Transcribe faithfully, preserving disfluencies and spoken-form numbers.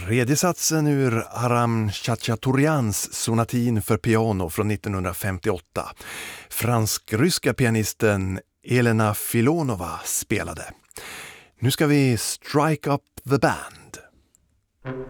Tredje satsen ur Aram Khachaturians sonatin för piano från nittonhundrafemtioåtta. Fransk-ryska pianisten Elena Filonova spelade. Nu ska vi strike up the band.